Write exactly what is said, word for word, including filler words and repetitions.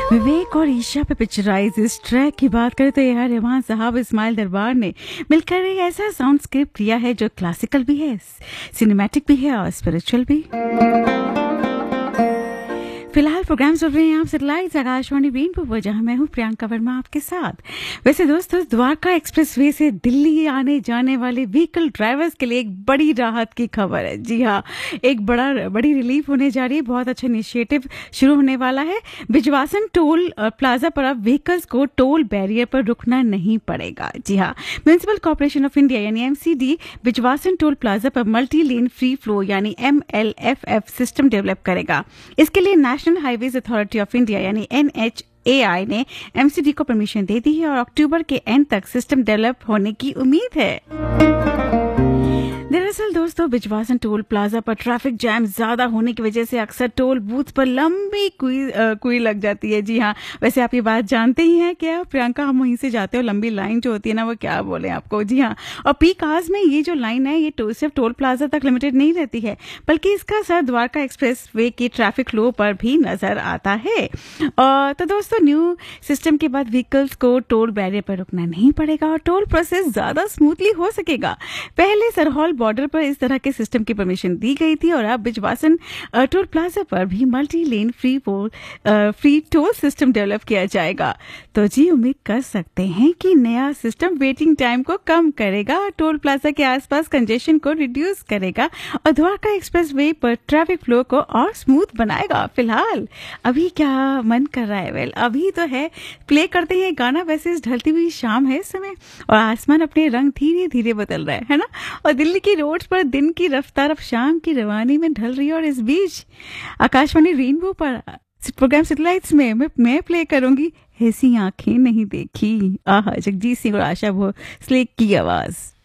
विवेक और ईशा पे पिक्चराइज इस ट्रैक की बात करें तो यार रहमान साहब इस्माइल दरबार ने मिलकर एक ऐसा साउंड स्क्रिप्ट किया है जो क्लासिकल भी है, सिनेमैटिक भी है और स्पिरिचुअल भी। फिलहाल प्रोग्राम सुन रहे हैं आप सेटेलाइट आकाशवाणी रेनबो पर, जहां मैं हूं प्रियंका वर्मा आपके साथ। वैसे दोस्तों, द्वारका एक्सप्रेसवे से दिल्ली आने जाने वाले व्हीकल ड्राइवर्स के लिए एक बड़ी राहत की खबर है। जी हाँ, एक बड़ा बड़ी रिलीफ होने जा रही है। बहुत अच्छा इनिशिएटिव शुरू होने वाला है। बिजवासन टोल प्लाजा पर अब व्हीकल्स को टोल बैरियर पर रुकना नहीं पड़ेगा। जी हाँ, म्युनिसिपल कॉर्पोरेशन ऑफ इंडिया यानी एमसीडी बिजवासन टोल प्लाजा पर मल्टी लेन फ्री फ्लो यानी M L F F system develop करेगा। इसके लिए national highways authority of India यानी एन एच ए आई ने एमसीडी को परमिशन दे दी है और अक्टूबर के एंड तक सिस्टम डेवलप होने की उम्मीद है। दरअसल दोस्तों, बिजवासन टोल प्लाजा पर ट्रैफिक जैम ज्यादा होने की वजह से अक्सर टोल बूथ पर लंबी कुई आ, कुई लग जाती है। जी हाँ, वैसे आप ये बात जानते ही हैं क्या प्रियंका, हम वहीं से जाते हो, लंबी लाइन जो होती है ना, वो क्या बोले आपको। जी हाँ, और पीक आवर्स में ये जो लाइन है ये तो सिर्फ टोल प्लाजा तक लिमिटेड नहीं रहती है, बल्कि इसका असर द्वारका एक्सप्रेस वे की ट्रैफिक फ्लो पर भी नजर आता है। और तो दोस्तों, न्यू सिस्टम के बाद व्हीकल्स को टोल बैरियर पर रुकना नहीं पड़ेगा और टोल प्रोसेस ज्यादा स्मूथली हो सकेगा। पहले सरहौल बॉर्डर पर इस तरह के सिस्टम की परमिशन दी गई थी और अब बिजवासन टोल प्लाजा पर भी मल्टी लेन फ्री पोल फ्री टोल सिस्टम डेवलप किया जाएगा। तो जी, उम्मीद कर सकते हैं कि नया सिस्टम वेटिंग टाइम को कम करेगा, टोल प्लाजा के आसपास कंजेशन को रिड्यूस करेगा और द्वारका एक्सप्रेस वे पर ट्रैफिक फ्लो को और स्मूथ बनाएगा। फिलहाल अभी क्या मन कर रहा है? वेल, अभी तो है, प्ले करते हैं गाना। वैसे इस ढलती हुई शाम है इस समय और आसमान अपने रंग धीरे धीरे बदल रहा है है ना, और दिल्ली की रोड पर दिन की रफ्तार अब शाम की रवानी में ढल रही है। और इस बीच आकाशवाणी रेनबो पर प्रोग्राम सेटेलाइट्स में मैं, मैं प्ले करूंगी ऐसी आंखें नहीं देखी, आहा, जगजीत सिंह और आशा भोसले की आवाज।